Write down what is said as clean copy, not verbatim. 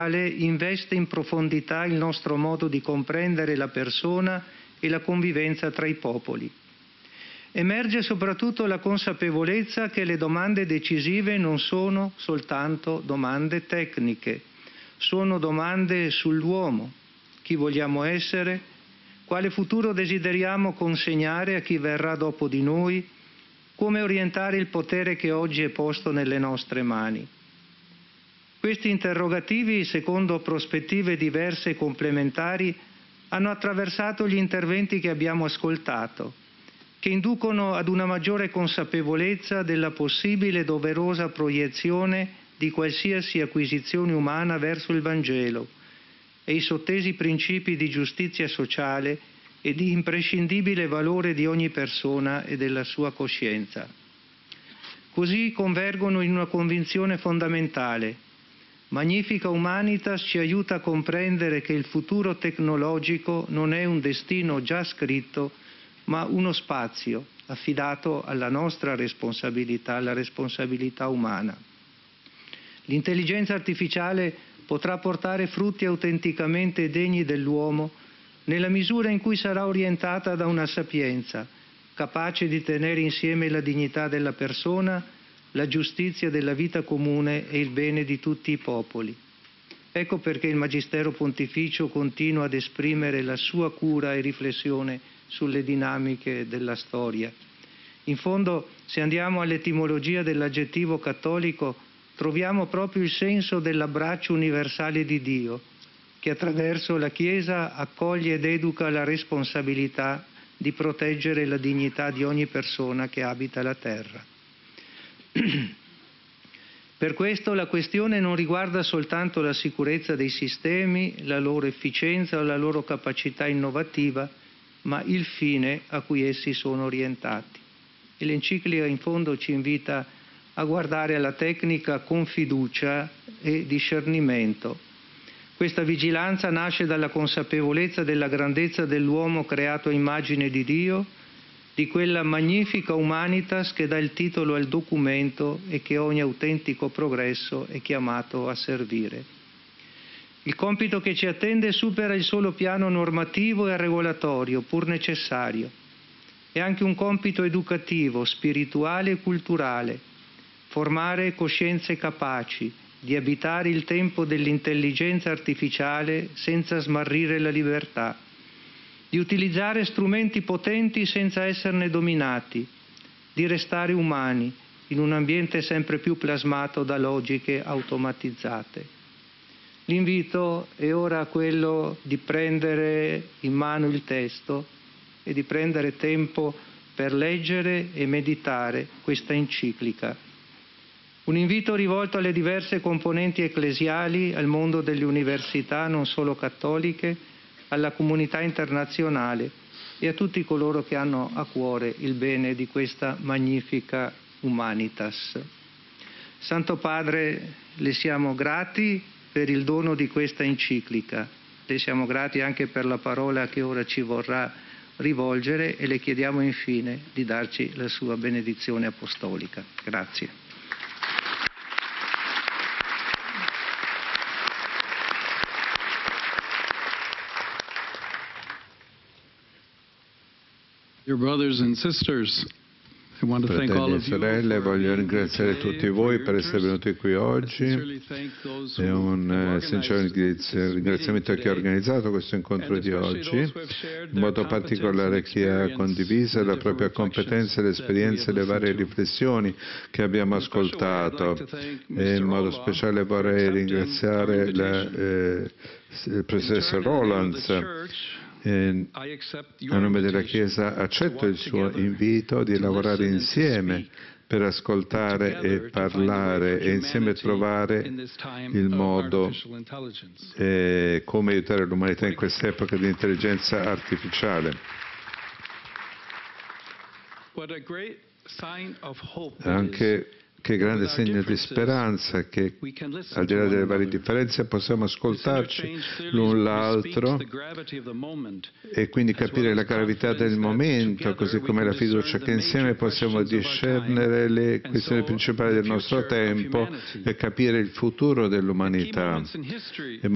investe in profondità il nostro modo di comprendere la persona e la convivenza tra i popoli. Emerge soprattutto la consapevolezza che le domande decisive non sono soltanto domande tecniche, sono domande sull'uomo, chi vogliamo essere, quale futuro desideriamo consegnare a chi verrà dopo di noi, come orientare il potere che oggi è posto nelle nostre mani. Questi interrogativi, secondo prospettive diverse e complementari, hanno attraversato gli interventi che abbiamo ascoltato, che inducono ad una maggiore consapevolezza della possibile e doverosa proiezione di qualsiasi acquisizione umana verso il Vangelo e i sottesi principi di giustizia sociale e di imprescindibile valore di ogni persona e della sua coscienza. Così convergono in una convinzione fondamentale. Magnifica Humanitas ci aiuta a comprendere che il futuro tecnologico non è un destino già scritto, ma uno spazio affidato alla nostra responsabilità, alla responsabilità umana. L'intelligenza artificiale potrà portare frutti autenticamente degni dell'uomo nella misura in cui sarà orientata da una sapienza, capace di tenere insieme la dignità della persona, la giustizia della vita comune e il bene di tutti i popoli. Ecco perché il Magistero Pontificio continua ad esprimere la sua cura e riflessione sulle dinamiche della storia. In fondo, se andiamo all'etimologia dell'aggettivo cattolico, troviamo proprio il senso dell'abbraccio universale di Dio, che attraverso la Chiesa accoglie ed educa la responsabilità di proteggere la dignità di ogni persona che abita la terra. Per questo la questione non riguarda soltanto la sicurezza dei sistemi, la loro efficienza o la loro capacità innovativa, ma il fine a cui essi sono orientati. E l'enciclica in fondo ci invita a guardare alla tecnica con fiducia e discernimento. Questa vigilanza nasce dalla consapevolezza della grandezza dell'uomo creato a immagine di Dio, di quella magnifica Humanitas che dà il titolo al documento e che ogni autentico progresso è chiamato a servire. Il compito che ci attende supera il solo piano normativo e regolatorio, pur necessario. È anche un compito educativo, spirituale e culturale, formare coscienze capaci di abitare il tempo dell'intelligenza artificiale senza smarrire la libertà, di utilizzare strumenti potenti senza esserne dominati, di restare umani in un ambiente sempre più plasmato da logiche automatizzate. L'invito è ora quello di prendere in mano il testo e di prendere tempo per leggere e meditare questa enciclica. Un invito rivolto alle diverse componenti ecclesiali, al mondo delle università non solo cattoliche, alla comunità internazionale e a tutti coloro che hanno a cuore il bene di questa magnifica Humanitas. Santo Padre, le siamo grati per il dono di questa enciclica, le siamo grati anche per la parola che ora ci vorrà rivolgere e le chiediamo infine di darci la sua benedizione apostolica. Grazie. Dear brothers and sisters, I want to thank all Fratelli e of you sorelle, voglio ringraziare tutti voi per essere venuti qui oggi e un sincero ringraziamento a chi ha organizzato questo incontro di oggi, in modo particolare a chi ha condiviso la propria competenza, le esperienze e le varie riflessioni che abbiamo ascoltato. E in modo speciale vorrei ringraziare il professor Rolands. A nome della Chiesa accetto il suo invito di lavorare insieme per ascoltare e parlare e insieme trovare il modo come aiutare l'umanità in quest'epoca di intelligenza artificiale. Anche che grande segno di speranza, che al di là delle varie differenze possiamo ascoltarci l'un l'altro e quindi capire la gravità del momento, così come la fiducia che insieme possiamo discernere le questioni principali del nostro tempo e capire il futuro dell'umanità.